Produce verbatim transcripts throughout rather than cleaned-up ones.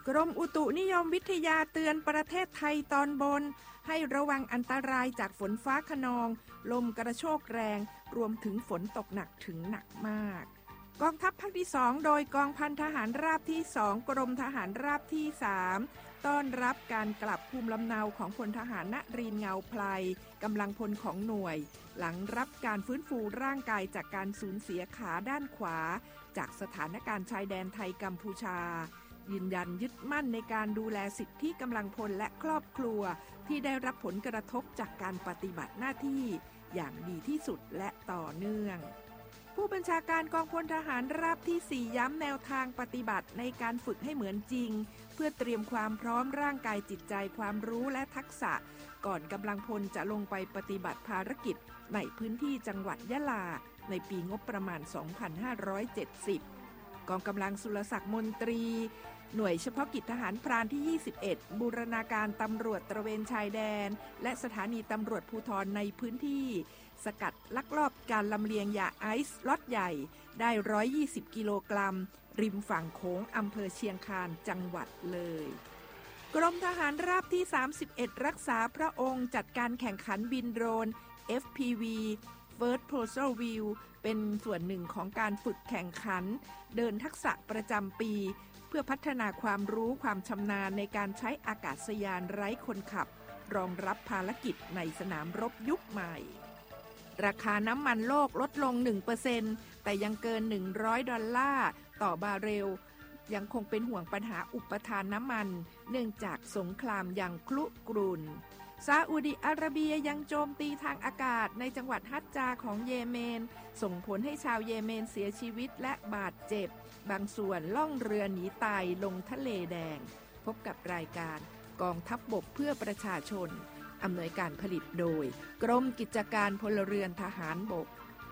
กรมอุตุนิยมวิทยาเตือนประเทศไทยตอนบนให้ระวังอันตรายจากฝนฟ้าคะนองลมกระโชกแรงรวมถึงฝนตกหนักถึงหนักมากกองทัพภาคที่สองโดยกองพันทหารราบที่สองกรมทหารราบที่สามต้อนรับการกลับภูมิลำเนาของพลทหารณรีนเงาไพลกำลังพลของหน่วยหลังรับการฟื้นฟูร่างกายจากการสูญเสียขาด้านขวาจากสถานการณ์ชายแดนไทยกัมพูชายืนยันยึดมั่นในการดูแลสิทธิกำลังพลและครอบครัวที่ได้รับผลกระทบจากการปฏิบัติหน้าที่อย่างดีที่สุดและต่อเนื่องผู้บัญชาการกองพลทหารราบที่สี่ย้ำแนวทางปฏิบัติในการฝึกให้เหมือนจริงเพื่อเตรียมความพร้อมร่างกายจิตใจความรู้และทักษะก่อนกำลังพลจะลงไปปฏิบัติภารกิจในพื้นที่จังหวัดยะลาในปีงบประมาณสองพันห้าร้อยเจ็ดสิบกองกำลังสุรศักดิ์มนตรีหน่วยเฉพาะกิจทหารพรานที่ยี่สิบเอ็ดบูรณาการตำรวจตระเวนชายแดนและสถานีตำรวจภูธรในพื้นที่สกัดลักลอบการลำเลียงยาไอซ์ล็อตใหญ่ได้หนึ่งร้อยยี่สิบกิโลกรัมริมฝั่งโขงอำเภอเชียงคานจังหวัดเลยกรมทหารราบที่สามสิบเอ็ดรักษาพระองค์จัดการแข่งขันบินโดรน เอฟ พี วี First Postal View เป็นส่วนหนึ่งของการฝึกแข่งขันเดินทักษะประจำปีเพื่อพัฒนาความรู้ความชำนาญในการใช้อากาศยานไร้คนขับรองรับภารกิจในสนามรบยุคใหม่ราคาน้ำมันโลกลดลง หนึ่งเปอร์เซ็นต์ แต่ยังเกินหนึ่งร้อยดอลลาร์ต่อบาร์เรลยังคงเป็นห่วงปัญหาอุปทานน้ำมันเนื่องจากสงครามยังคลุกรุ่นซาอุดิอาระเบียยังโจมตีทางอากาศในจังหวัดฮัจญาของเยเมนส่งผลให้ชาวเยเมนเสียชีวิตและบาดเจ็บบางส่วนล่องเรือหนีตายลงทะเลแดงพบกับรายการกองทัพบกเพื่อประชาชนอำนวยการผลิตโดยกรมกิจการพลเรือนทหารบก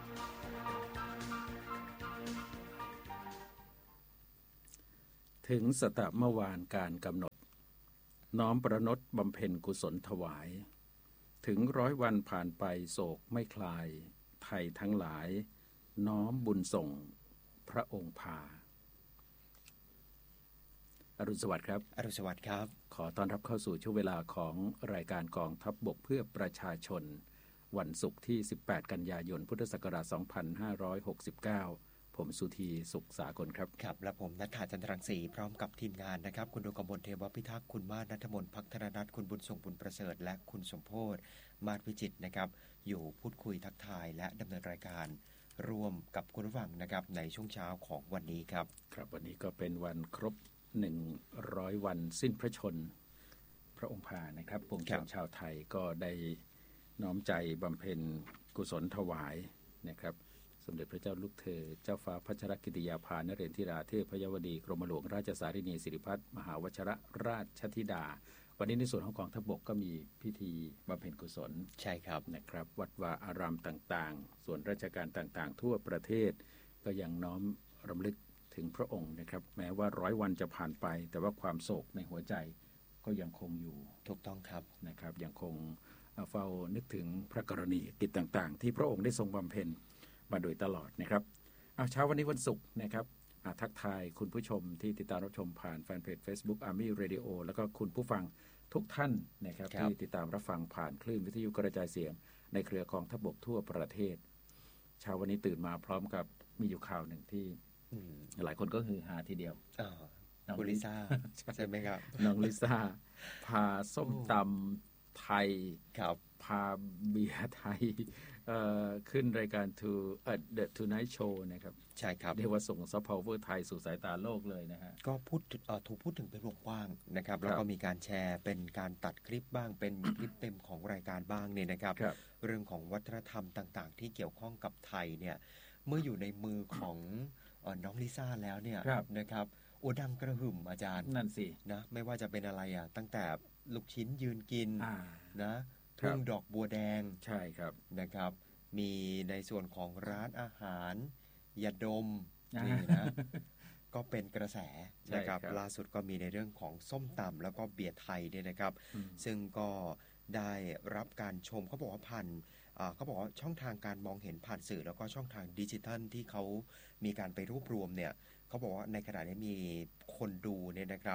ถึงสตะเมื่อวานการกำหนดน้อมประนตบำเพ็ญกุศลถวายถึงร้อยวันผ่านไปโศกไม่คลายไทยทั้งหลายน้อมบุญส่งพระองค์พาอรุณสวัสดิ์ครับอรุณสวัสดิ์ครับขอต้อนรับเข้าสู่ช่วงเวลาของรายการกองทัพบกเพื่อประชาชนวันศุกร์ที่สิบแปดกันยายนพุทธศักราชสองพันห้าร้อยหกสิบเก้าผมสุธีสุขสากลครับครับและผมณัฐฐาจันทรังสีพร้อมกับทีมงานนะครับคุณดวงกมลเทวพิทักษ์คุณมาศณัฐมนต์ภักธนนัทคุณบุญส่งบุญประเสริฐและคุณสมโพธิ์มาศวิจิตรนะครับอยู่พูดคุยทักทายและดำเนินรายการร่วมกับคุณผู้ฟังนะครับในช่วงเช้าของวันนี้ครับครับวันนี้ก็เป็นวันครบหนึ่งร้อยวันสิ้นพระชนพระองค์พานะครับปวงชนชาวไทยก็ได้น้อมใจบำเพ็ญกุศลถวายนะครับสมเด็จพระเจ้าลูกเธอเจ้าฟ้าพัชรกิติยาภานเรนทิราเทพยวดีกรมหลวงราชสารินีสิริพัฒน์มหาวชรราชธิดาวันนี้ในส่วนของกองทัพบกก็มีพิธีบำเพ็ญกุศลใช่ครับนะครับวัดวาอารามต่างๆส่วนราชการต่างๆทั่วประเทศก็ยังน้อมรำลึกถึงพระองค์นะครับแม้ว่าร้อยวันจะผ่านไปแต่ว่าความโศกในหัวใจก็ยังคงอยู่ถูกต้องครับนะครับยังคงเฝ้านึกถึงพระกรณีกิจต่างๆที่พระองค์ได้ทรงบำเพ็ญมาโดยตลอดนะครับเอาเช้าวันนี้วันศุกร์นะครับทักทายคุณผู้ชมที่ติดตามรับชมผ่านแฟนเพจ Facebook Army Radio แล้วก็คุณผู้ฟังทุกท่านนะครับที่ติดตามรับฟังผ่านคลื่นวิทยุกระจายเสียงในเครือกองทัพบกทั่วประเทศเช้าวันนี้ตื่นมาพร้อมกับมีอยู่ข่าวหนึ่งที่หลายคนก็ฮือฮาทีเดียวน้องลิซ่าใช่ไหมครับน้องลิซ่าพาส้มตำไทยพาเบียร์ไทยขึ้นรายการ To The Tonight Show นะครับใช่ครับเรียกว่าส่งซอฟต์พาวเวอร์ไทยสู่สายตาโลกเลยนะฮะก็พูดถูกพูดถึงเป็นวงกว้างนะครับแล้วก็มีการแชร์เป็นการตัดคลิปบ้างเป็นคลิปเต็มของรายการบ้างเนี่ยนะครับเรื่องของวัฒนธรรมต่างๆที่เกี่ยวข้องกับไทยเนี่ยเมื่ออยู่ในมือของน้องลิซ่าแล้วเนี่ยนะครับโอ้ดังกระหึ่มอาจารย์นั่นสินะไม่ว่าจะเป็นอะไรอ่ะตั้งแต่ลูกชิ้นยืนกินนะทุ่งดอกบัวแดงใช่ครับนะครับมีในส่วนของร้านอาหารยาดมนี่นะก็เป็นกระแสนะครับล่าสุดก็มีในเรื่องของส้มตำแล้วก็เบียร์ไทยเนี่ยนะครับซึ่งก็ได้รับการชมเขาบอกว่าผ่านเขาบอกว่าช่องทางการมองเห็นผ่านสื่อแล้วก็ช่องทางดิจิทัลที่เขามีการไปรวบรวมเนี่ยเขาบอกว่าในขณะนี้มีคนดูเนี่ยนะครับ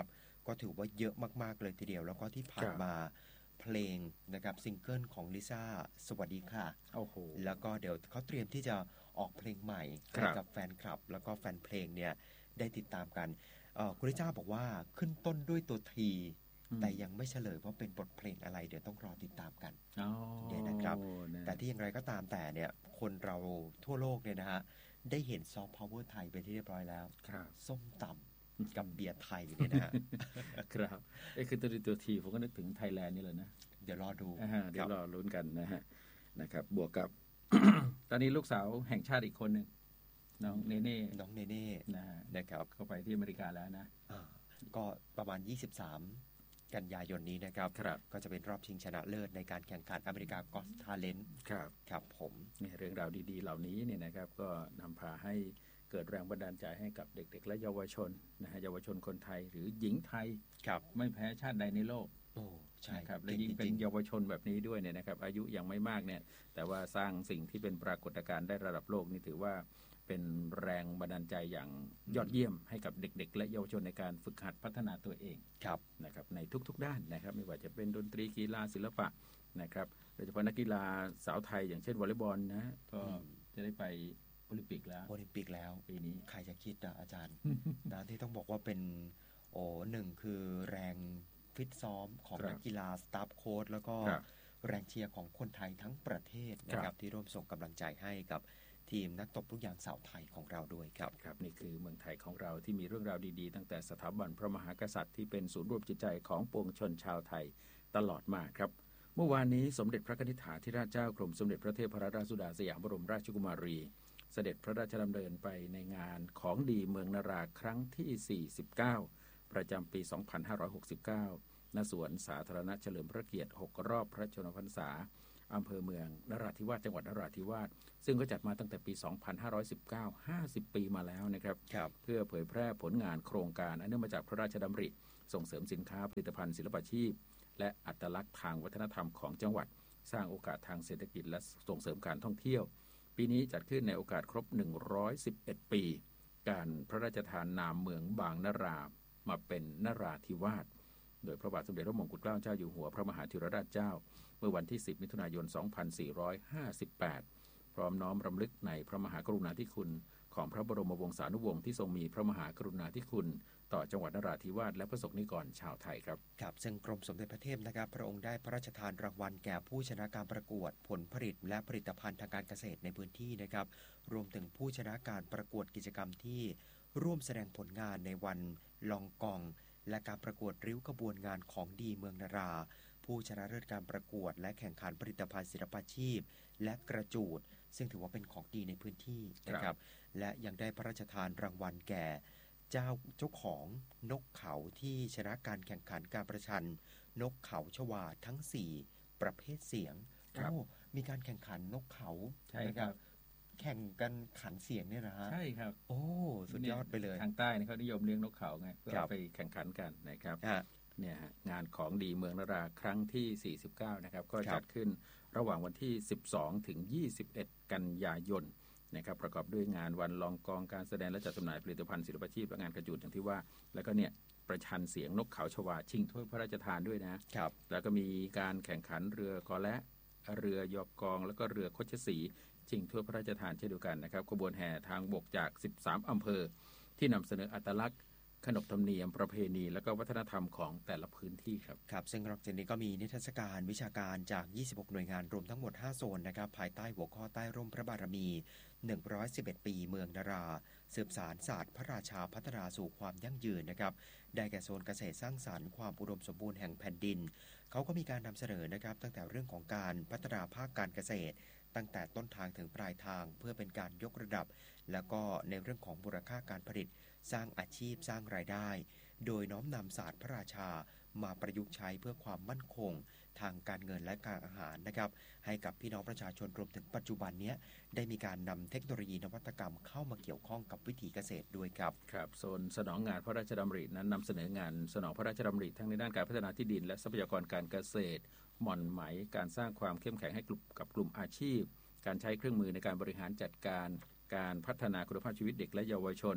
ก็ถือว่าเยอะมากๆเลยทีเดียวแล้วก็ที่ผ่านมาเพลงนะครับซิงเกิลของลิซ่าสวัสดีค่ะโอ้โหแล้วก็เดี๋ยวเขาเตรียมที่จะออกเพลงใหม่ให้กับแฟนคลับแล้วก็แฟนเพลงเนี่ยได้ติดตามกันคุณลิซ่าบอกว่าขึ้นต้นด้วยตัวทีแต่ยังไม่เฉลยว่าเป็นบทเพลงอะไรเดี๋ยวต้องรอติดตามกันเนี่ยนะครับแต่ที่อย่างไรก็ตามแต่เนี่ยคนเราทั่วโลกเนี่ยนะฮะได้เห็นซอฟต์พาวเวอร์ไทยไปที่เรียบร้อยแล้วส้มตำกับเบียร์ไทยเนี่ยนะฮะครับไอ้คือตัวตัวทีผมก็นึกถึงไทยแลนด์นี่เลยนะเดี๋ยวรอดูเดี๋ยวรอลุ้นกันนะฮะนะครับบวกกับ ตอนนี้ลูกสาวแห่งชาติอีกคนหนึ่งน้องเนเน่น้องเนเน่นะฮะนะครับเข้าไปที่อเมริกาแล้วนะก็ประมาณยี่สิบสามกันยายนนี้นะครับก็จะเป็นรอบชิงชนะเลิศในการแข่งขันอเมริกาก็อตทาเลนต์ครับครับผมนี่เรื่องราวดีๆเหล่านี้เนี่ยนะครับก็นำพาให้เกิดแรงบันดาลใจให้กับเด็กๆและเยาวชนนะฮะเยาวชนคนไทยหรือหญิงไทยไม่แพ้ชาติใดในโลกโอ้ใช่ครับและยิ่งเป็นเยาวชนแบบนี้ด้วยเนี่ยนะครับอายุยังไม่มากเนี่ยแต่ว่าสร้างสิ่งที่เป็นปรากฏการณ์ได้ระดับโลกนี่ถือว่าเป็นแรงบันดาลใจอย่างยอดเยี่ยมให้กับเด็กๆและเยาวชนในการฝึกหัดพัฒนาตัวเองนะครับในทุกๆด้านนะครับไม่ว่าจะเป็นดนตรีกีฬาศิลปะนะครับโดยเฉพาะนักกีฬาสาวไทยอย่างเช่นวอลเลย์บอลนะก็จะได้ไปโอลิมปิกแล้วโอลิมปิกแล้วปีนี้ใครจะคิดอ่ะอาจารย์ นะที่ต้องบอกว่าเป็นโอ้หนึ่งคือแรงฟิตซ้อมของนักกีฬาสตาฟโค้ชแล้วก็แรงเชียร์ของคนไทยทั้งประเทศนะครับที่ร่วมส่งกำลังใจให้กับทีมนักตบลูกยางสาวไทยของเราด้วยครับครับนี่คือเมืองไทยของเราที่มีเรื่องราวดีๆตั้งแต่สถาบันพระมหากษัตริย์ที่เป็นศูนย์รวมจิตใจของปวงชนชาวไทยตลอดมาครับเมื่อวานนี้สมเด็จพระนิธิถาธิราชเจ้ากรมสมเด็จพระเทพรัตนราชสุดาสยามบรมราชกุมารีเสด็จพระราชดำเนินไปในงานของดีเมืองนราครั้งที่สี่สิบเก้าประจำปี สองพันห้าร้อยหกสิบเก้า ณ สวนสาธารณะเฉลิมพระเกียรติหกรอบพระชนมพรรษาอำเภอเมืองนราธิวาสจังหวัดนราธิวาสซึ่งก็จัดมาตั้งแต่ปี สองพันห้าร้อยสิบเก้า ห้าสิบ ปีมาแล้วนะครับเพื่อเผยแพร่ผลงานโครงการอันเนื่องมาจากพระราชดำริส่งเสริมสินค้าผลิตภัณฑ์ศิลปาชีพและอัตลักษณ์ทางวัฒนธรรมของจังหวัดสร้างโอกาสทางเศรษฐกิจและส่งเสริมการท่องเที่ยวปีนี้จัดขึ้นในโอกาสครบหนึ่งร้อยสิบเอ็ดปีการพระราชทานนามเมืองบางนรามาเป็นนราธิวาสโดยพระบาทสมเด็จพระมงกุฎเกล้าเจ้าอยู่หัวพระมหาธิรราชเจ้าเมื่อวันที่สิบมิถุนายนสองพันสี่ร้อยห้าสิบแปดพร้อมน้อมรำลึกในพระมหากรุณาธิคุณของพระบรมวงศานุวงศ์ที่ทรงมีพระมหากรุณาธิคุณต่อจังหวัดนราธิวาสและประสบนิกรชาวไทยครับครับซึ่งกรมสมเด็จพระเทพนะครับพระองค์ได้พระราชทานรางวัลแก่ผู้ชนะการประกวดผลผลิตและผลิตภัณฑ์ทางการเกษตรในพื้นที่นะครับรวมถึงผู้ชนะการประกวดกิจกรรมที่ร่วมแสดงผลงานในวันลองกองและการประกวดริ้วขบวนงานของดีเมืองนราผู้ชนะเลิศการประกวดและแข่งขันผลิตภัณฑ์ศิลปาชีพและกระจูดซึ่งถือว่าเป็นของดีในพื้นที่นะครับและยังได้พระราชทานรางวัลแก่เจ้าเจ้าของนกเขาที่ชนะการแข่งขันการประชันนกเขาชวาทั้งสี่ประเภทเสียงโอ้มีการแข่งขันนกเขาใช่ครับแข่งกันขันเสียงเนี่ยนะฮะใช่ครับโอ้สุดยอดไปเลยทางใต้เขานิยมเลี้ยงนกเขาไงก็ไปแข่งขันกันนะครับเนี่ยงานของดีเมืองนราครั้งที่สี่สิบเก้านะครับก็จัดขึ้นระหว่างวันที่สิบสองถึงยี่สิบเอ็ดกันยายนนะครับประกอบด้วยงานวันลองกองการแสดงและจัดจำหน่ายผลิตภัณฑ์ศิลปาชีพและงานกระจุดอย่างที่ว่าแล้วก็เนี่ยประชันเสียงนกเขาชวาชิงถ้วยพระราชทานด้วยนะครับแล้วก็มีการแข่งขันเรือกอและเรือยอกกองแล้วก็เรือคชศรีชิงถ้วยพระราชทานเช่นเดียวกันนะครับขบวนแห่ทางบกจากสิบสามอำเภอที่นำเสนออัตลักษณ์ขนบธรรมเนียมประเพณีและก็วัฒนธรรมของแต่ละพื้นที่ครับครับซึ่งนอกจากนี้ก็มีนิทรรศการวิชาการจากยี่สิบหกหน่วยงานรวมทั้งหมดห้าโซนนะครับภายใต้หัวข้อใต้ร่มพระบารมีหนึ่งร้อยสิบเอ็ดปีเมืองนราสืบสานศาสตร์พระราชาพัฒนาสู่ความยั่งยืนนะครับได้แก่โซนเกษตรสร้างสรรค์ความอุดมสมบูรณ์แห่งแผ่นดินเขาก็มีการนำเสนอนะครับตั้งแต่เรื่องของการพัฒนาภาคการเกษตรตั้งแต่ต้นทางถึงปลายทางเพื่อเป็นการยกระดับแล้วก็ในเรื่องของมูลค่าการผลิตสร้างอาชีพสร้างรายได้โดยน้อมนำศาสตร์พระราชามาประยุกต์ใช้เพื่อความมั่นคงทางการเงินและการอาหารนะครับให้กับพี่น้องประชาชนรวมถึงปัจจุบันนี้ได้มีการนำเทคโนโลยีนวัตกรรมเข้ามาเกี่ยวข้องกับวิถีเกษตรด้วยครับครับโซนสนองงานพระราชดำรินั้นนำเสนองานสนองพระราชดำริทั้งในด้านการพัฒนาที่ดินและทรัพยากรการเกษตรหม่อนไหมการสร้างความเข้มแข็งให้กับกลุ่มอาชีพการใช้เครื่องมือในการบริหารจัดการการพัฒนาคุณภาพชีวิตเด็กและเยาวชน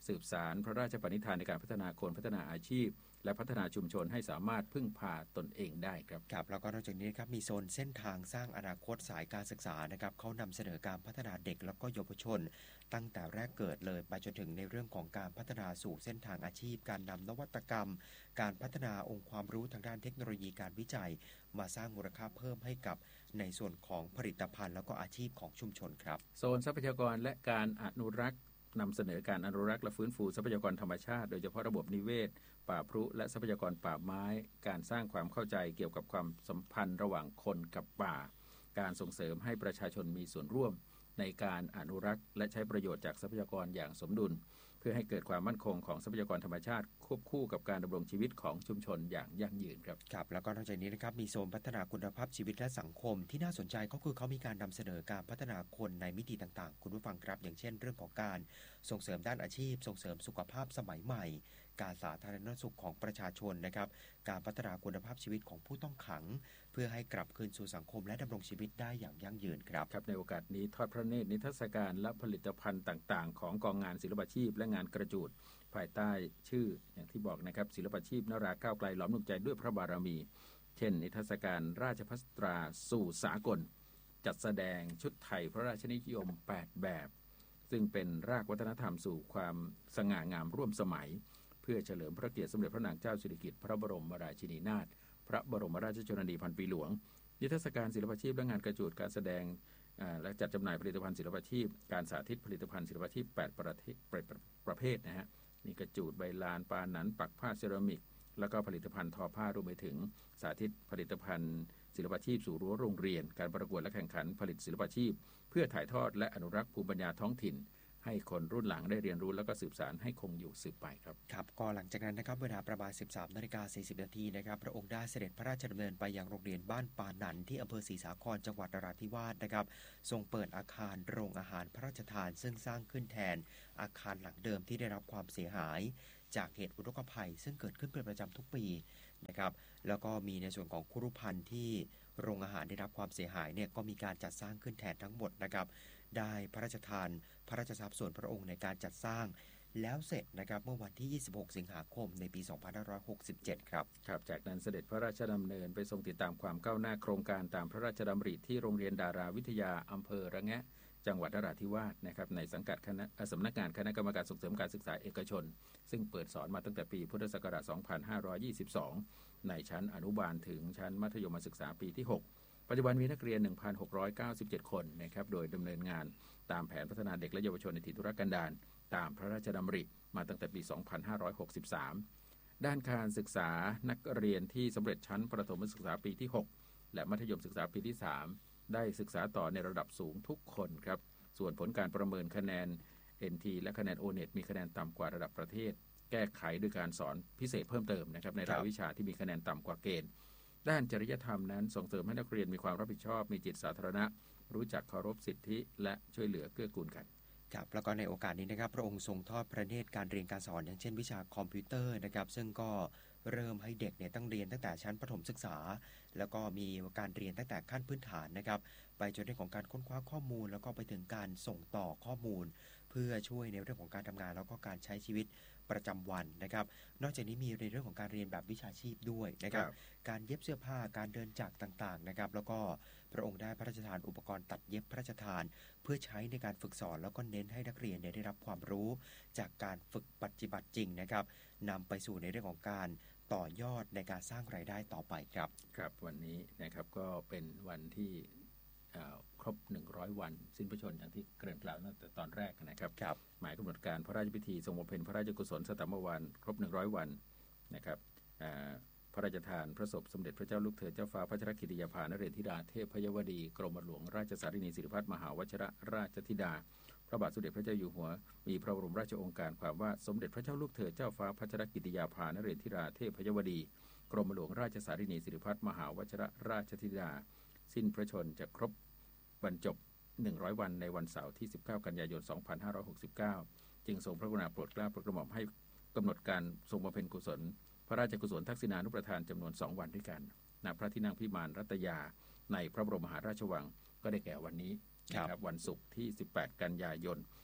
สืบสานพระราชปณิธานในการพัฒนาคนพัฒนาอาชีพและพัฒนาชุมชนให้สามารถพึ่งพาตนเองได้ครับครับแล้วก็นอกจากนี้นะครับมีโซนเส้นทางสร้างอนาคตสายการศึกษานะครับเขานำเสนอการพัฒนาเด็กแล้วก็เยาวชนตั้งแต่แรกเกิดเลยไปจนถึงในเรื่องของการพัฒนาสู่เส้นทางอาชีพการนำนวัตกรรมการพัฒนาองค์ความรู้ทางด้านเทคโนโลยีการวิจัยมาสร้างมูลค่าเพิ่มให้กับในส่วนของผลิตภัณฑ์แล้วก็อาชีพของชุมชนครับโซนทรัพยากรและการอนุรักษ์นำเสนอการอนุรักษ์และฟื้นฟูทรัพยากรธรรมชาติโดยเฉพาะระบบนิเวศป่าพรุและทรัพยากรป่าไม้การสร้างความเข้าใจเกี่ยวกับความสัมพันธ์ระหว่างคนกับป่าการส่งเสริมให้ประชาชนมีส่วนร่วมในการอนุรักษ์และใช้ประโยชน์จากทรัพยากรอย่างสมดุลเพื่อให้เกิดความมั่นคงของทรัพยากรธรรมชาติควบคู่กับการดำรงชีวิตของชุมชนอย่างยั่งยืนครับครับแล้วก็นอกจากนี้นะครับมีโซนพัฒนาคุณภาพชีวิตและสังคมที่น่าสนใจก็คือเขามีการนำเสนอการพัฒนาคนในมิติต่างๆคุณผู้ฟังครับอย่างเช่นเรื่องของการส่งเสริมด้านอาชีพส่งเสริมสุขภาพสมัยใหม่การสาธารณสุขของประชาชนนะครับการพัฒนาคุณภาพชีวิตของผู้ต้องขังเพื่อให้กลับคืนสู่สังคมและดำรงชีวิตได้อย่างยั่งยืนครับครับในโอกาสนี้ทอดพระเนตรนิทรรศการและผลิตภัณฑ์ต่างๆของกองงานศิลปาชีพและงานกระจูดภายใต้ชื่ออย่างที่บอกนะครับศิลปาชีพนราก้าวไกลหลอมดวงใจด้วยพระบารมีเช่นนิทรรศการราชภัสตราสู่สากลจัดแสดงชุดไทยพระราชนิยมแปดแบบซึ่งเป็นรากวัฒนธรรมสู่ความสง่างามร่วมสมัยเพื่อเฉลิมพระเกียรติสมเด็จพระนางเจ้าสิริกิติ์พระบรมราชินีนาถพระบรมราชชนนีพันปีหลวงนิทรรศการศิลปาชีพและงานกระจูดการแสดงและจัดจำหน่ายผลิตภัณฑ์ศิลปาชีพการสาธิตผลิตภัณฑ์ศิลปาชีพแปดประเภทประเภทนะฮะมีกระจูดใบลานปาหนันปักผ้าเซรามิกแล้วก็ผลิตภัณฑ์ทอผ้ารวมไปถึงสาธิตผลิตภัณฑ์ศิลปาชีพสู่รั้วโรงเรียนการประกวดและแข่งขันผลิตศิลปาชีพเพื่อถ่ายทอดและอนุรักษ์ภูมิปัญญาท้องถิ่นให้คนรุ่นหลังได้เรียนรู้แล้วก็สืบสานให้คงอยู่สืบไปครับครับก็หลังจากนั้นนะครับเวลาประมาณ สิบสามนาฬิกาสี่สิบนาทีนะครับพระองค์ได้เสด็จพระราชดำเนินไปยังโรงเรียนบ้านปาหนันที่อำเภอศรีสาครจังหวัดนราธิวาสนะครับทรงเปิดอาคารโรงอาหารพระราชทานซึ่งสร้างขึ้นแทนอาคารหลังเดิมที่ได้รับความเสียหายจากเหตุอุทกภัยซึ่งเกิดขึ้นเป็นประจำทุกปีนะครับแล้วก็มีในส่วนของครุภัณฑ์ที่โรงอาหารได้รับความเสียหายเนี่ยก็มีการจัดสร้างขึ้นแทนทั้งหมดนะครับได้พระราชทานพระราชทรัพย์ส่วนพระองค์ในการจัดสร้างแล้วเสร็จนะครับเมื่อวันที่ยี่สิบหกสิงหาคมในปีสองพันห้าร้อยหกสิบเจ็ดครับครับจากนั้นเสด็จพระราชดำเนินไปทรงติดตามความก้าวหน้าโครงการตามพระราชดำริที่โรงเรียนดาราวิทยาอำเภอระแงะจังหวัดนราธิวาสนะครับในสังกัดคณะสำนักงานคณะกรรมการส่งเสริมการศึกษาเอกชนซึ่งเปิดสอนมาตั้งแต่ปีพุทธศักราชสองพันห้าร้อยยี่สิบสองในชั้นอนุบาลถึงชั้นมัธยมศึกษาปีที่หกปัจจุบันมีนักเรียน หนึ่งพันหกร้อยเก้าสิบเจ็ด คนนะครับโดยดำเนินงานตามแผนพัฒนาเด็กและเยาวชนในถิ่นทุรกันดารตามพระราชดำริมาตั้งแต่ปี สองพันห้าร้อยหกสิบสาม ด้านการศึกษานักเรียนที่สำเร็จชั้นประถมศึกษาปีที่หกและมัธยมศึกษาปีที่สามได้ศึกษาต่อในระดับสูงทุกคนครับส่วนผลการประเมินคะแนน เอ็น ที และคะแนน โอ เน็ต มีคะแนนต่ำกว่าระดับประเทศแก้ไขด้วยการสอนพิเศษเพิ่มเติมนะครับในรายวิชาที่มีคะแนนต่ำกว่าเกณฑ์ด้านจริยธรรมนั้นส่งเสริมให้นักเรียนมีความรับผิดชอบมีจิตสาธารณะรู้จักเคารพสิทธิและช่วยเหลือเกื้อกูลกันครับแล้วก็ในโอกาสนี้นะครับพระองค์ทรงทอดพระเนตรการเรียนการสอนอย่างเช่นวิชาคอมพิวเตอร์นะครับซึ่งก็เริ่มให้เด็กเนี่ยต้องเรียนตั้งแต่ชั้นประถมศึกษาแล้วก็มีการเรียนตั้งแต่ขั้นพื้นฐานนะครับไปจนถึงของการค้นคว้าข้อมูลแล้วก็ไปถึงการส่งต่อข้อมูลเพื่อช่วยในเรื่องของการทำงานแล้วก็การใช้ชีวิตประจำวันนะครับนอกจากนี้มีในเรื่องของการเรียนแบบวิชาชีพด้วยนะครับการเย็บเสื้อผ้าการเดินจักรต่างๆนะครับแล้วก็พระองค์ได้พระราชทานอุปกรณ์ตัดเย็บพระราชทานเพื่อใช้ในการฝึกสอนแล้วก็เน้นให้นักเรียนได้รับความรู้จากการฝึกปฏิบัติจริงนะครับนำไปสู่ในเรื่องของการต่อยอดในการสร้างรายได้ต่อไปครับครับวันนี้นะครับก็เป็นวันที่ครบหนึ่งร้อยวันสิ้นพระชนม์อย่างที่เกริ่นกล่าวตั้งแต่ตอนแรกนะครับหมายกำหนดการพระราชพิธีทรงบำเพ็ญพระราชกุศลสัตตมวันครบหนึ่งร้อยวันนะครับพระราชทานพระศพสมเด็จพระเจ้าลูกเธอเจ้าฟ้าพัชรกิติยาภานเรศธิดาเทพยวดีกรมหลวงราชสารินีสิริพัฒน์มหาวชิรราชธิดาพระบาทสมเด็จพระเจ้าอยู่หัวมีพระบรมราชโองการความว่าสมเด็จพระเจ้าลูกเธอเจ้าฟ้าพัชรกิติยาภานเรศธิดาเทพยวดีกรมหลวงราชสารินีสิริพัฒน์มหาวชิรราชธิดาสิ้นพระชนม์จะครบบรรจบหนึ่งร้อยวันในวันเสาร์ที่สิบเก้ากันยายนสองพันห้าร้อยหกสิบเก้าจึงทรงพระกรุณาโปรดเกล้าโปรดกระหม่อมให้กำหนดการทรงบำเพ็ญกุศลพระราชกุศลทักษิณานุประทานจำนวนสองวันด้วยกันณพระที่นั่งพิมานรัตยาในพระบรมมหาราชวังก็ได้แก่วันนี้นะครับวันศุกร์ที่สิบแปดกันยายน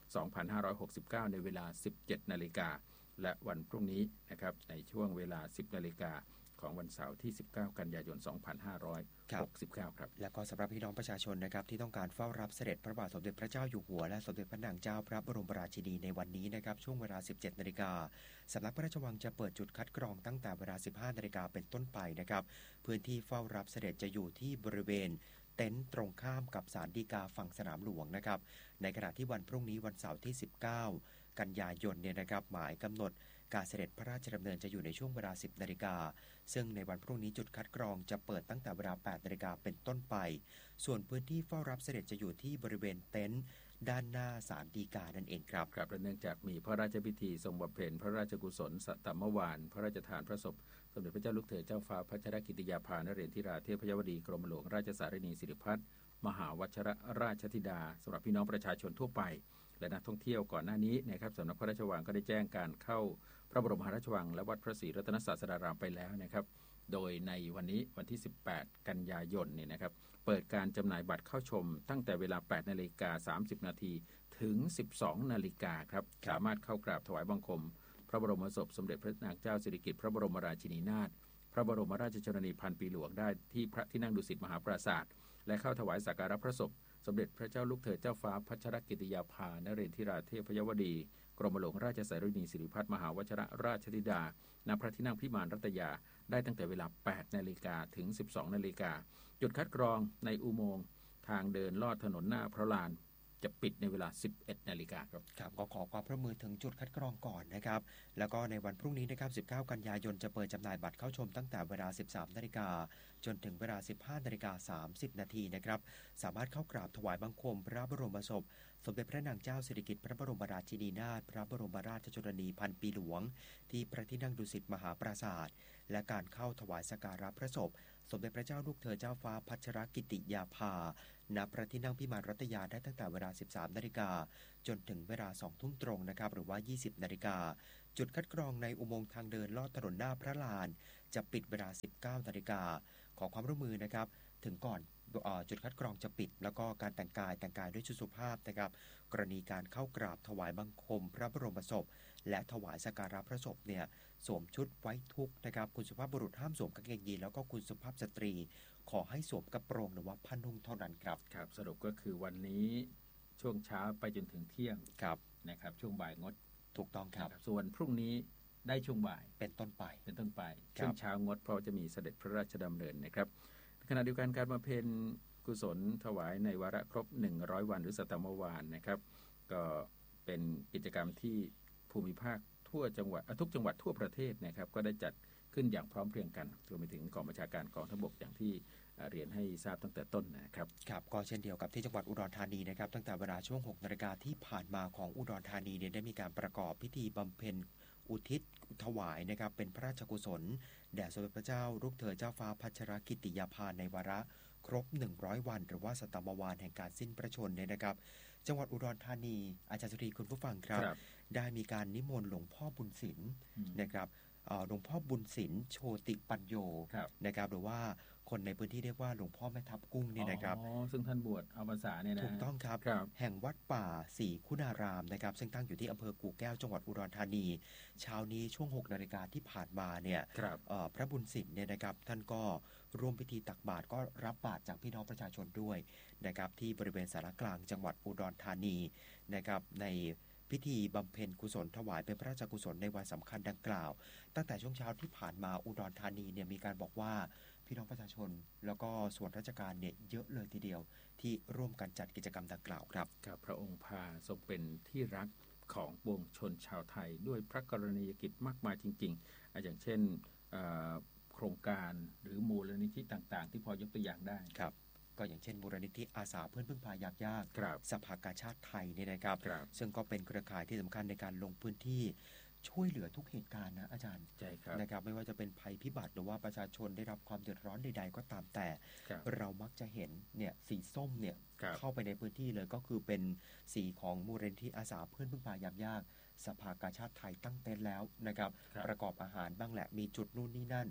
สองพันห้าร้อยหกสิบเก้า ในเวลา สิบเจ็ดนาฬิกาและวันพรุ่งนี้นะครับในช่วงเวลา สิบนาฬิกาของวันเสาร์ที่สิบเก้ากันยายนสองพันห้าร้อยหกสิบเก้าครับแล้วก็สำหรับพี่น้องประชาชนนะครับที่ต้องการเฝ้ารับเสด็จพระบาทสมเด็จพระเจ้าอยู่หัวและสมเด็จพระนางเจ้าพระบรมราชินีในวันนี้นะครับช่วงเวลา สิบเจ็ดนาฬิกาสำนักพระราชวังจะเปิดจุดคัดกรองตั้งแต่เวลา สิบห้านาฬิกาเป็นต้นไปนะครับพื้นที่เฝ้ารับเสด็จจะอยู่ที่บริเวณเต็นท์ตรงข้ามกับศาลฎีกาฝั่งสนามหลวงนะครับในขณะที่วันพรุ่งนี้วันเสาร์ที่สิบเก้ากันยายนเนี่ยนะครับหมายกำหนดการเสด็จพระราชดำเนินจะอยู่ในช่วงเวลา สิบนาฬิกาซึ่งในวันพรุ่งนี้จุดคัดกรองจะเปิดตั้งแต่เวลา แปดนาฬิกาเป็นต้นไปส่วนพื้นที่เฝ้ารับเสด็จจะอยู่ที่บริเวณเต็นท์ด้านหน้าศาลฎีกานั่นเองครับครับเนื่องจากมีพระราชพิธีทรงบำเพ็ญพระราชกุศลสัตตมวานพระราชทานพระศพสมเด็จพระเจ้าลูกเธอเจ้าฟ้าพัชรกิติยาภานเรศธิราเทพยวดีกรมหลวงราชสารินีสิริพัฒน์มหาวชิรราชธิดาสำหรับพี่น้องประชาชนทั่วไปและนักท่องเที่ยวก่อนหน้านี้นะครับสำนักพระราชวังก็ได้แจ้งการเข้าพระบรมมหาราชวังและวัดพระศรีรัตนศาสดารามไปแล้วนะครับโดยในวันนี้วันที่สิบแปดกันยายนเนี่ยนะครับเปิดการจำหน่ายบัตรเข้าชมตั้งแต่เวลา แปดนาฬิกาสามสิบนาทีถึง สิบสองนาฬิกาครับสามารถเข้ากราบถวายบังคมพระบรมศพสมเด็จพระนางเจ้าสิริกิติ์พระบรมราชินีนาถพระบรมราชชนนีพันปีหลวงได้ที่พระที่นั่งดุสิตมหาปราสาทและเข้าถวายสักการะพระศพสมเด็จพระเจ้าลูกเธอเจ้าฟ้าพัชรกิติยาภานเรศธิราเทพยวดีกรมหลวงราชสารินีสิริพัฒน์มหาวชิรราชธิดาณพระที่นั่งพิมานรัตยาได้ตั้งแต่เวลา แปดนาฬิกาถึง สิบสองนาฬิกาจุดคัดกรองในอุโมงค์ทางเดินลอดถนนหน้าพระลานจะปิดในเวลา สิบเอ็ดนาฬิกาครับครับก็ขอความร่วมมือถึงจุดคัดกรองก่อนนะครับแล้วก็ในวันพรุ่งนี้นะครับสิบเก้ากันยายนจะเปิดจำหน่ายบัตรเข้าชมตั้งแต่เวลา สิบสามนาฬิกาจนถึงเวลา สิบห้านาฬิกาสามสิบนาทีนะครับสามารถเข้ากราบถวายบังคมพระบรมศพสมเด็จพระนางเจ้าสิริกิติ์พระบรมราชินีนาถพระบรมราชชนนีพันปีหลวงที่พระที่นั่งดุสิตมหาปราสาทและการเข้าถวายสักการะพระศพสมเด็จพระเจ้าลูกเธอเจ้าฟ้าพัชรกิติยาภาณพระที่นั่งพิมานรัตยาได้ตั้งแต่เวลา สิบสามนาฬิกาจนถึงเวลา สองทุ่มตรงนะครับหรือว่า ยี่สิบนาฬิกาจุดคัดกรองในอุโมงค์ทางเดินลอดถนนหน้าพระลานจะปิดเวลา สิบเก้านาฬิกาขอความร่วมมือนะครับถึงก่อนจุดคัดกรองจะปิดแล้วก็การแต่งกายแต่งกายด้วยชุดสุภาพนะครับกรณีการเข้ากราบถวายบังคมพระบรมศพและถวายสักการะพระศพเนี่ยสวมชุดไว้ทุกข์นะครับคุณสุภาพบุรุษห้ามสวมกางเกงยีนแล้วก็คุณสุภาพสตรีขอให้สวมกระโปรงหรือว่าผ้านุ่งเท่านั้นครับครับสรุปก็คือวันนี้ช่วงเช้าไปจนถึงเที่ยงครับนะครับช่วงบ่ายงดถูกต้องครับส่วนพรุ่งนี้ได้ช่วงบ่ายเป็นต้นไปเป็นต้นไปช่วงเช้างดเพราะจะมีเสด็จพระราชดำเนินนะครับขณะเดียวกันการบำเพ็ญกุศลถวายในวาระครบหนึ่งร้อยวันหรือสัตตมวานนะครับก็เป็นกิจกรรมที่ภูมิภาคทั่วจังหวัดทุกจังหวัดทั่วประเทศนะครับก็ได้จัดขึ้นอย่างพร้อมเพรียงกันรวมไปถึงกองบัญชาการกองทัพบกอย่างที่เรียนให้ทราบตั้งแต่ต้นนะครับครับก็เช่นเดียวกับที่จังหวัดอุดรธานีนะครับตั้งแต่เวลาช่วงหกนาฬิกาที่ผ่านมาของอุดรธานีเนี่ยได้มีการประกอบพิธีบำเพ็ญอุทิศถวายนะครับเป็นพระราชกุศลแด่สมเด็จพระเจ้าลูกเธอเจ้าฟ้าพัชรกิติยาภาในวาระครบหนึ่งร้อยวันหรือว่าสัตตมวานแห่งการสิ้นพระชนม์เนี่ยนะครับจังหวัดอุดรธานีอาจารย์สุรีคุณผู้ฟังครับได้มีการนิมนต์หลวงพ่อบุญศิลป์นะครับหลวงพ่อบุญศิลป์โชติปัญโยนะครับหรือว่าคนในพื้นที่เรียกว่าหลวงพ่อแม่ทับกุ้งเนี่ยนะครับอ๋อซึ่งท่านบวชเอาพรรษาเนี่ยนะถูกต้องครับแห่งวัดป่าศรีคุณารามนะครับซึ่งตั้งอยู่ที่อำเภอกู่แก้วจังหวัดอุดรธานีเช้านี้ช่วงหกนาฬิกาที่ผ่านมาเนี่ยพระบุญศิลป์เนี่ยนะครับท่านก็ร่วมพิธีตักบาตรก็รับบาตรจากพี่น้องประชาชนด้วยนะครับที่บริเวณศาลากลางจังหวัดอุดรธานีนะครับในพิธีบำเพ็ญกุศลถวายเป็นพระราชกุศลในวันสำคัญดังกล่าวตั้งแต่ช่วงเช้าที่ผ่านมาอุดรธานีเนี่ยมีการบอกว่าพี่น้องประชาชนแล้วก็ส่วนราชการเนี่ยเยอะเลยทีเดียวที่ร่วมกันจัดกิจกรรมดังกล่าวครับกับพระองค์พาทรงเป็นที่รักของปวงชนชาวไทยด้วยพระกรณียกิจมากมายจริงๆอย่างเช่นโครงการหรือมูลนิธิต่างๆที่พอยกตัวอย่างได้ครับก็อย่างเช่นมูลนิธิอาสาเพื่อนพึ่งพายากยากสภากาชาติไทยเนี่ยนะครับซึ่งก็เป็นเครือข่ายที่สำคัญในการลงพื้นที่ช่วยเหลือทุกเหตุการณ์นะอาจารย์ใช่ครับนะครับไม่ว่าจะเป็นภัยพิบัติหรือว่าประชาชนได้รับความเดือดร้อนใดๆก็ตามแต่เรามักจะเห็นเนี่ยสีส้มเนี่ยเข้าไปในพื้นที่เลยก็คือเป็นสีของมูลนิธิอาสาเพื่อนพึ่งพายากยากสภากาชาติไทยตั้งเต็นท์แล้วนะครับประกอบอาหารบ้างแหละมีจุดนู่นนี่นั่น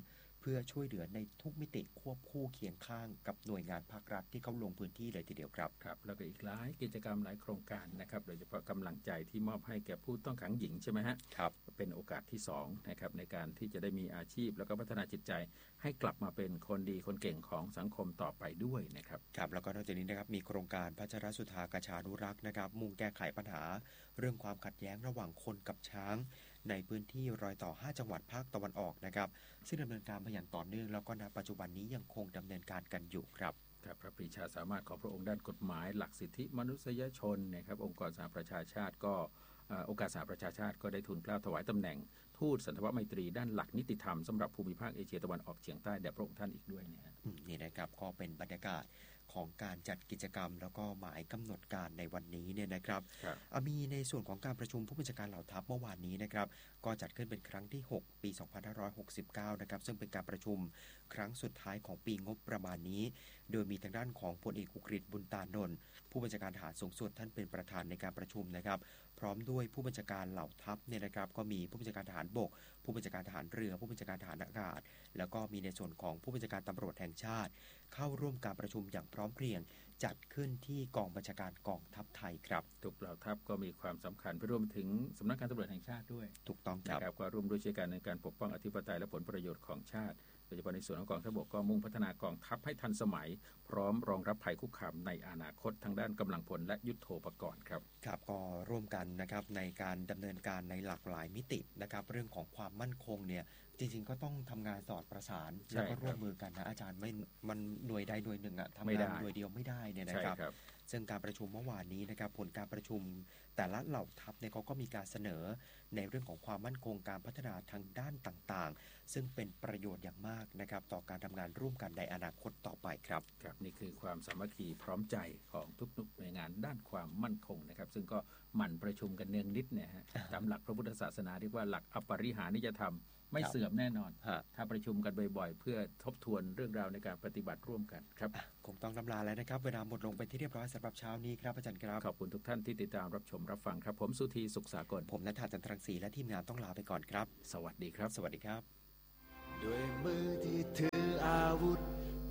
พื่อช่วยเหลือในทุกมิติควบคู่เคียงข้างกับหน่วยงานภาครัฐที่เขาลงพื้นที่เลยทีเดียวครับครับแล้วก็อีกหลายกิจกรรมหลายโครงการนะครับโดยเฉพาะกำลังใจที่มอบให้แก่ผู้ต้องขังหญิงใช่ไหมฮะครับเป็นโอกาสที่สองนะครับในการที่จะได้มีอาชีพแล้วก็พัฒนาจิตใจให้กลับมาเป็นคนดีคนเก่งของสังคมต่อไปด้วยนะครับครับแล้วก็นอกจากนี้นะครับมีโครงการพัชรสุธากชานุรักษ์นะครับมุ่งแก้ไขปัญหาเรื่องความขัดแย้งระหว่างคนกับช้างในพื้นที่รอยต่อห้าจังหวัดภาคตะวันออกนะครับซึ่งดำเนินการมาอย่างต่อเนื่องแล้วก็ณปัจจุบันนี้ยังคงดำเนินการกันอยู่ครับพระปรีชาสามารถของพระองค์ด้านกฎหมายหลักสิทธิมนุษยชนนะครับองค์กรสหประชาชาติก็องค์การสหประชาชาติก็ได้ทูลเกล้าถวายตำแหน่งทูตสันทวไมตรีด้านหลักนิติธรรมสำหรับภูมิภาคเอเชียตะวันออกเฉียงใต้แด่พระองค์ท่านอีกด้วยนะนี่นะครับก็เป็นบรรยากาศของการจัดกิจกรรมแล้วก็หมายกำหนดการในวันนี้เนี่ยนะครับมีในส่วนของการประชุมผู้บัญชาการเหล่าทัพเมื่อวานนี้นะครับก็จัดขึ้นเป็นครั้งที่หกปีสองพันห้าร้อยหกสิบเก้านะครับซึ่งเป็นการประชุมครั้งสุดท้ายของปีงบประมาณนี้โดยมีทางด้านของพลเอกอุกฤษบุญตานนท์ผู้บัญชาการทหารสูงสุดท่านเป็นประธานในการประชุมนะครับพร้อมด้วยผู้บัญชาการเหล่าทัพเนี่ยนะครับก็มีผู้บัญชาการทหารบกผู้บัญชาการทหารเรือผู้บัญชาการทหารอากาศแล้วก็มีในส่วนของผู้บัญชาการตำรวจแห่งชาติเข้าร่วมการประชุมอย่างพร้อมเพรียงจัดขึ้นที่กองบัญชาการกองทัพไทยครับทุกเหล่าทัพก็มีความสำคัญไปรวมถึงสำนักงานตำรวจแห่งชาติด้วยถูกต้องครับก็ร่วมด้วยช่วยกันในการปกป้องอธิปไตยและผลประโยชน์ของชาติโดยเฉพาะในส่วนของกองทัพบกก็มุ่งพัฒนากองทัพให้ทันสมัยพร้อมรองรับภัยคุกคามในอนาคตทางด้านกำลังพลและยุทโธปกรณ์ครับครับก็ร่วมกันนะครับในการดำเนินการในหลากหลายมิตินะครับเรื่องของความมั่นคงเนี่ยจริงๆก็ต้องทำงานสอดประสานแล้วก็ร่วมมือกันนะอาจารย์ไม่มันหน่วยใดหน่วยหนึ่งอะทำงานหน่วยเดียวไม่ได้เนี่ยนะครับซึ่งการประชุมเมื่อวานนี้นะครับผลการประชุมแต่ละเหล่าทัพเนี่ยเขาก็มีการเสนอในเรื่องของความมั่นคงการพัฒนาทางด้านต่างๆซึ่งเป็นประโยชน์อย่างมากนะครับต่อการทำงานร่วมกันในอนาคตต่อไปครับครับนี่คือความสามัคคีพร้อมใจของทุกหน่วยงานด้านความมั่นคงนะครับซึ่งก็หมั่นประชุมกันเนืองนิดเนี่ยฮะตามหลักพระพุทธศาสนาเรียกว่าหลักอปริหานิยธรรมไม่เสื่อมแน่นอนถ้าประชุมกันบ่อยๆเพื่อทบทวนเรื่องราวในการปฏิบัติร่วมกันครับคงต้องนำลาแล้วนะครับเวลาหมดลงเป็นที่เรียบร้อยสำหรับเช้านี้ครับอาจารย์ครับขอบคุณทุกท่านที่ติดตามรับชมรับฟังครับผมสุธีสุขสากลผมณัฐาจันทรังสีและทีมงานต้องลาไปก่อนครับสวัสดีครับสวัสดีครับด้วยมือที่ถืออาวุธ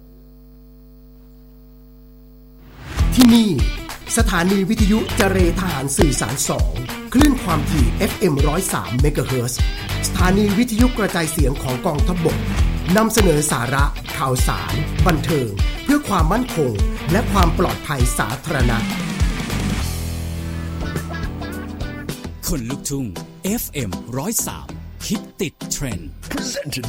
ที่นี่สถานีวิทยุเจเรทหารสื่อสารสองคลื่นความถี่ เอฟ เอ็ม หนึ่งศูนย์สาม เมกะเฮิรตซ์สถานีวิทยุกระจายเสียงของกองทัพบกนำเสนอสาระข่าวสารบันเทิงเพื่อความมั่นคงและความปลอดภัยสาธารณะคนลุกทุ่ง เอฟ เอ็ม หนึ่งศูนย์สาม คิดติดเทรนด์